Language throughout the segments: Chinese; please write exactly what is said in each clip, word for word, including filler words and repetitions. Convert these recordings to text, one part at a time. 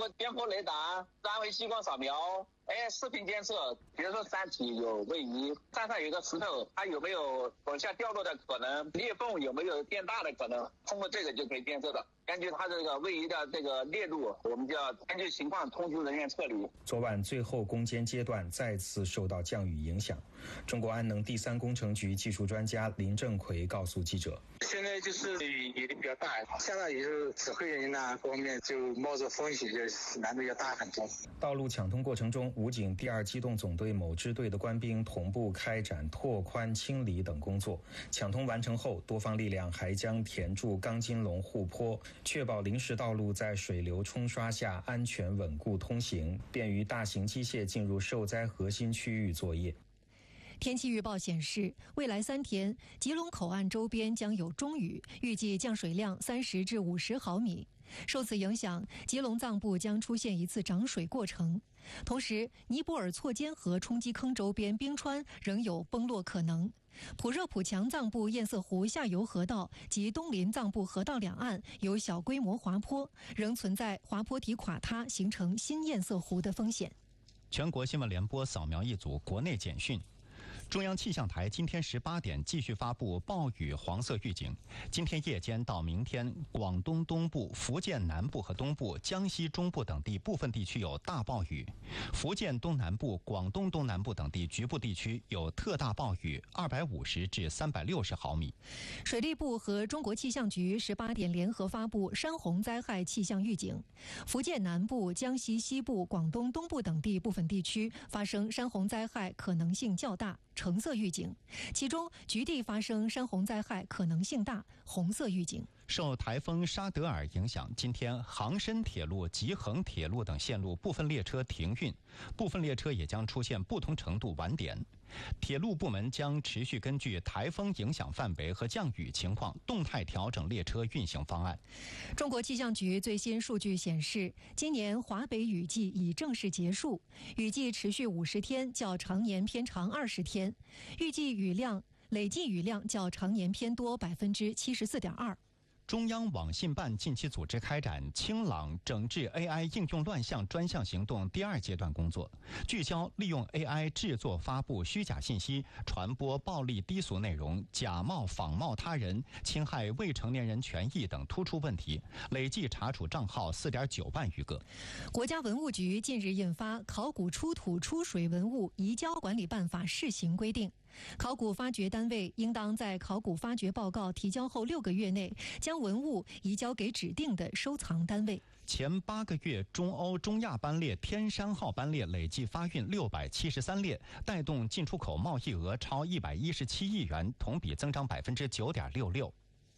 括边坡雷达、三维激光扫描。哎，视频监测，比如说山体有位移，山上有个石头，它有没有往下掉落的可能？裂缝有没有变大的可能？通过这个就可以监测的。根据它这个位移的这个链路，我们就要根据情况通知人员撤离。 昨晚最后攻坚阶段再次受到降雨影响，中国安能第三工程局技术专家林正奎告诉记者：“ 现在就是雨雨力比较大，下到以后指挥人呐各方面就冒着风险，就难度要大很多。” 道路抢通过程中，武警第二机动总队某支队的官兵同步开展拓宽、清理等工作。抢通完成后，多方力量还将填筑钢筋龙护坡，确保临时道路在水流冲刷下安全稳固通行，便于大型机械进入受灾核心区域作业。 天气预报显示，未来三天，吉隆口岸周边将有中雨，预计降水量三十至五十毫米。受此影响，吉隆藏部将出现一次涨水过程。同时，尼泊尔错尖河冲击坑周边冰川仍有崩落可能。普热普强藏部堰塞湖下游河道及东林藏部河道两岸有小规模滑坡，仍存在滑坡体垮塌形成新堰塞湖的风险。 全国新闻联播扫描一组国内简讯。中央气象台今天十八点继续发布暴雨黄色预警。今天夜间到明天，广东东部、福建南部和东部、江西中部等地部分地区有大暴雨；福建东南部、广东东南部等地局部地区有特大暴雨，二百五十至三百六十毫米。 水利部和中国气象局十八点联合发布山洪灾害气象预警。福建南部、江西西部、广东东部等地部分地区发生山洪灾害可能性较大，橙色预警，其中局地发生山洪灾害可能性大，红色预警。 受台风沙德尔影响，今天杭深铁路、吉恒铁路等线路部分列车停运，部分列车也将出现不同程度晚点。铁路部门将持续根据台风影响范围和降雨情况，动态调整列车运行方案。 中国气象局最新数据显示，今年华北雨季已正式结束，雨季持续五十天，较常年偏长二十天，预计雨量累计雨量较常年偏多百分之七十四点二。 中央网信办近期组织开展清朗整治 A I 应用乱象专项行动第二阶段工作，聚焦利用 A I 制作发布虚假信息、传播暴力低俗内容、假冒仿冒他人、侵害未成年人权益等突出问题，累计查处账号 四点九万余个。 国家文物局近日印发《考古出土出水文物移交管理办法》试行规定，考古发掘单位应当在考古发掘报告提交后六个月内，将文物移交给指定的收藏单位。 前八个月，中欧中亚班列天山号班列累计发运六百七十三列，带动进出口贸易额超一百一十七亿元，同比增长百分之九点六六。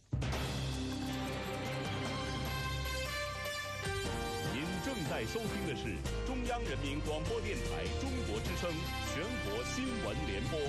您正在收听的是中央人民广播电台中国之声全国新闻联播。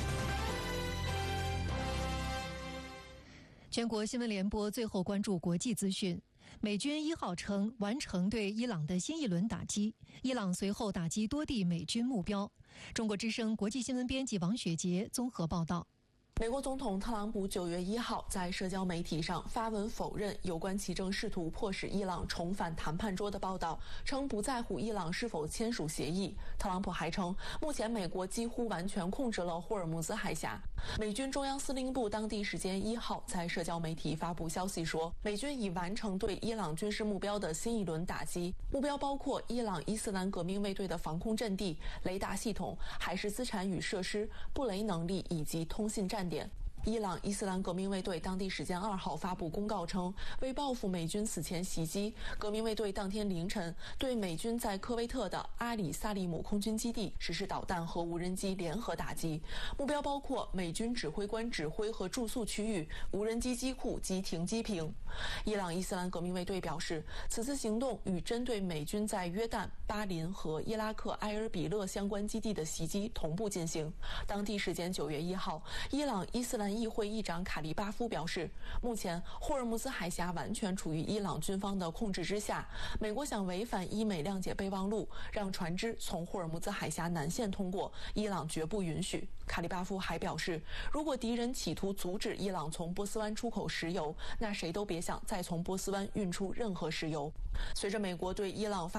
全国新闻联播最后关注国际资讯。美军一号称完成对伊朗的新一轮打击，伊朗随后打击多地美军目标。中国之声国际新闻编辑王雪杰综合报道。 美国总统特朗普九月一号在社交媒体上发文否认有关其正试图迫使伊朗重返谈判桌的报道，称不在乎伊朗是否签署协议。特朗普还称，目前美国几乎完全控制了霍尔木兹海峡。美军中央司令部当地时间一号在社交媒体发布消息说，美军已完成对伊朗军事目标的新一轮打击，目标包括伊朗伊斯兰革命卫队的防空阵地、雷达系统、海事资产与设施、布雷能力以及通信站点。伊朗伊斯兰革命卫队当地时间二号发布公告称，为报复美军此前袭击，革命卫队当天凌晨对美军在科威特的阿里萨利姆空军基地实施导弹和无人机联合打击，目标包括美军指挥官指挥和住宿区域、无人机机库及停机坪。伊朗伊斯兰革命卫队表示，此次行动与针对美军在约旦、巴林和伊拉克埃尔比勒相关基地的袭击同步进行。当地时间九月一号，伊朗伊斯兰议会议长卡利巴夫表示，目前霍尔木兹海峡完全处于伊朗军方的控制之下，美国想违反伊美谅解备忘录，让船只从霍尔木兹海峡南线通过，伊朗绝不允许。卡利巴夫还表示，如果敌人企图阻止伊朗从波斯湾出口石油，那谁都别想再从波斯湾运出任何石油。随着美国对伊朗发